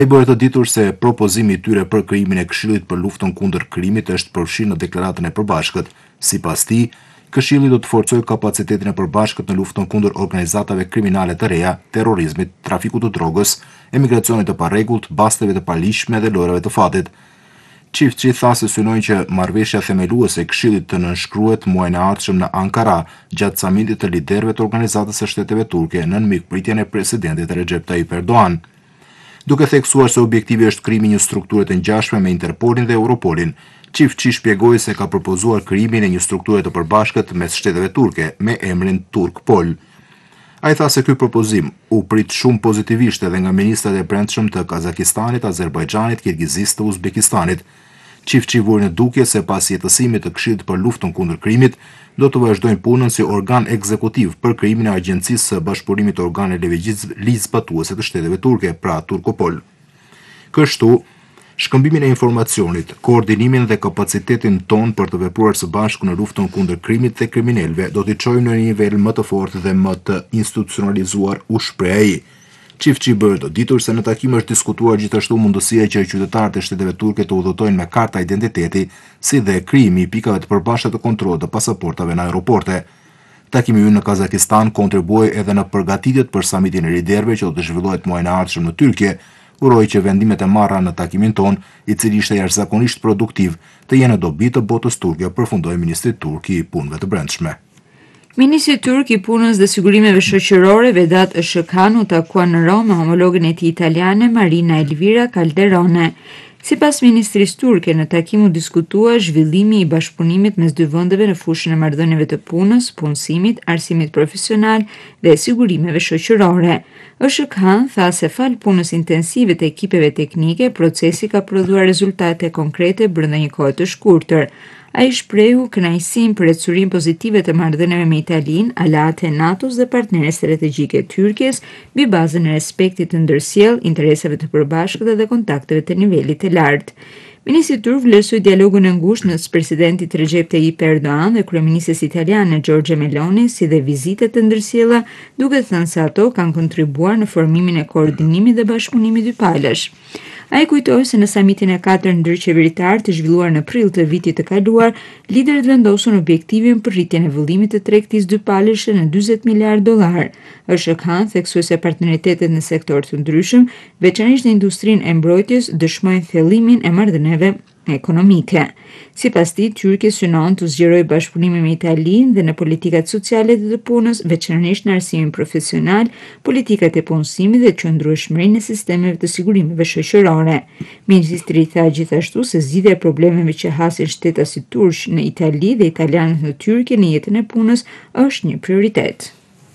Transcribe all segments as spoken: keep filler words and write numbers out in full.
E bëre të ditur se propozimi i tyre për krijimin e Këshillit për luftën kundër krimit është përfshirë në deklaratën e përbashkët. Sipas tij, Këshilli do të forcojë kapacitetin e përbashkët në luftën kundër organizatave kriminale të reja, terrorizmit, trafikut të drogës, emigracionit të parregullt, basteve të paligjshme dhe lojrave të fatit. Çiftçi tha se synojnë që marrëveshja themeluese e Këshillit të nënshkruhet muajin e ardhshëm në Ankara, gjatë samitit të liderëve të Organizatës së Shteteve Turke nën mikpritjen e presidentit Recep Tayyip Erdogan. Duke theksuar se objektivi është krijimi një strukture të ngjashme me Interpolin dhe Europolin, Çiftçi shpjegoi se ka propozuar krijimin e një strukture të përbashkët mes shteteve turke me emrin Turkpol. Ai tha se ky propozim u prit shumë pozitivisht edhe nga ministrat e brendshëm të Kazakistanit, Azerbajxhanit, Kirgizisë dhe Uzbekistanit. Çiftçi vuri në dukje se pas jetësimit të Këshillit për luftën kundër krimit, do të vazhdojnë punën si organ ekzekutiv për krijimin e Agjencisë së Bashkëpunimit të Organeve Ligjzbatuese të Shteteve Turke, pra Turkopol. Kështu, shkëmbimin e informacionit, koordinimin dhe kapacitetin ton për të vepruar së bashku në luftën kundër krimit dhe kriminalëve do t'i çojmë në një nivel më të fortë dhe më të institucionalizuar, u shpreh ai. Çiftçi bëri të ditur se në takim është diskutuar gjithashtu mundësia që qytetarët e shteteve turke të udhëtojnë me karta identiteti, si dhe krijimi i pikave të përbashkëta të kontrollit të pasaportave në aeroporte. Takimi ynë në Kazakistan kontribuoi edhe në përgatitjet për samitin e liderëve që do të zhvillohet muajin e ardhshëm në Tyrkje. Uroj që vendimet e marra në takimin ton, i cili ishte jashtëzakonisht produktiv, të jenë dobi të botës turke, përfundoi ministri turk i punëve të brendshme. Ministri turk i punës dhe sigurimeve shoqërore Vedat Özçakan u takua në Rom me homologën e tij italiane Marina Elvira Calderone. Sipas ministrisë turke, në takim u diskutua zhvillimi i bashkëpunimit mes dy vendeve në fushën e marrëdhënieve të punës, punësimit, arsimit profesional dhe sigurimeve shoqërore. Özçakan tha se fal punës intensive të ekipeve teknike, procesi ka prodhuar rezultate konkrete brenda një kohe të shkurtër. Ai shprehu kënaqësinë për ecurinë pozitive të marrëdhënieve me Italinë, aleate e NATO-s dhe partnere strategjike të Turqisë, mbi bazën e respektit të ndërsjellë, interesave të përbashkëta dhe kontakteve të nivelit të lartë. Ministri turk vlerësoi dialogun e ngushtë mes presidentit Recep Tayyip Erdogan dhe kryeministres italiane Giorgia Meloni, si dhe vizitat të ndërsjella, duke thënë se ato kanë kontribuar në formimin e koordinimit dhe bashkëpunimit dypalësh. Ai kujtoi se në samitin e katërt ndërqeveritar të zhvilluar në prill të vitit të kaluar, liderët vendosën objektivin për rritjen e vëllimit të tregtisë dypalëshe në dyzet miliardë dollar. Özçakan theksoi se partneritetet në sektor të ndryshëm, veçanërisht në industrinë e mbrojtjes, dëshmojnë thellimin e marrëdhënieve ekonomike. Sipas tij, Turqia synon të zgjerojë bashkëpunimin me Italinë dhe në politikat sociale dhe të punës, veçanërisht në arsimin profesional, politikat e punësimit dhe qëndrueshmërinë e sistemeve të sigurimeve shoqërore. Ministri tha gjithashtu se zgjidhja e problemeve që hasin shtetasit turq në Itali dhe italianët në Turqi në jetën e punës është një prioritet.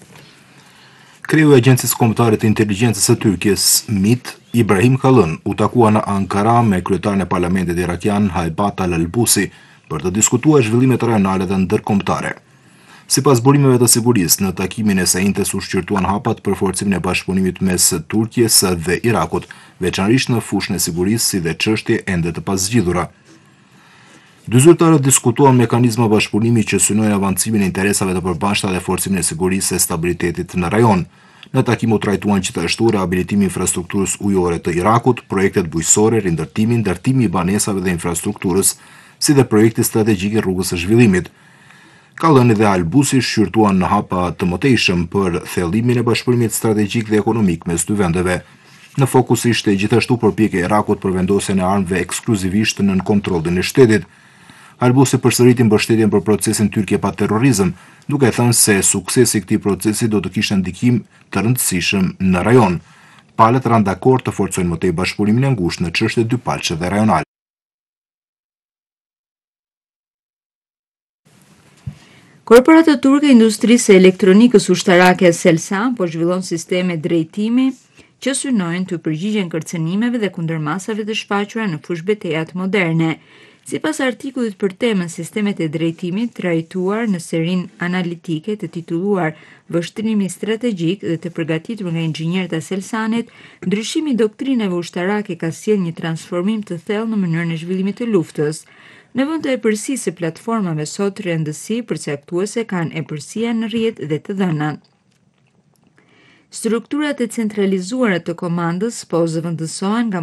Kreu i Agjencisë Kombëtare të Inteligjencës së Turqisë, M I T, Ibrahim Kalın, u takua në Ankara me kryetarin e parlamentit irakian Haibat al-Albusi për të diskutuar zhvillimet rajonale dhe ndërkombëtare. Sipas burimeve të sigurisë, në takimin e sejntes u shqyrtuan hapat për forcimin e bashkëpunimit mes Turqisë dhe Irakut, veçanërisht në fushën e sigurisë si dhe çështje ende të paszgjidhura. Dy zyrtarët diskutuan mekanizma bashkëpunimi që synojnë avancimin e interesave të përbashkëta dhe forcimin e sigurisë e stabilitetit në rajon. Në takim u trajtuan gjithashtu rehabilitimi i infrastrukturës ujore të Irakut, projektet bujqësore, rindërtimi, ndërtimi i banesave dhe infrastrukturës, si dhe projekti strategjik i rrugës së zhvillimit. Kalën dhe Albusi shqyrtuan në hapa të mëtejshëm për thellimin e bashkëpunimit strategjik dhe ekonomik mes dy vendeve. Në fokus ishte gjithashtu përpjekja e Irakut për vendosjen e armëve ekskluzivisht nën kontrollin e shtetit. Albusi përsëriti mbështetjen për procesin Turqie pa terrorizëm, duke thënë se suksesi i këtij procesi do të kishte ndikim të rëndësishëm në rajon. Palët ranë dakord të forcojnë më tej bashkëpunimin e ngushtë në çështje dypalëse dhe rajonale. Korporata turke e industrisë së elektronikës ushtarake Selsan po zhvillon sisteme drejtimi që synojnë të përgjigjen kërcënimeve dhe kundërmasave të shfaqura në fushë betejat moderne. Sipas artikullit për temën sistemet e drejtimit trajtuar në serinë analitike të titulluar Vështrimi strategjik dhe të përgatitur nga inxhinierët e Selsanit, ndryshimi i doktrinave ushtarake ka sjellë një transformim të thellë në mënyrën e zhvillimit të luftës. Në vend të epërsisë së platformave sot rëndësi përcaktuese kanë epërsia në rrjet dhe të dhënat. Strukturat e centralizuara të komandës po zëvendësohen nga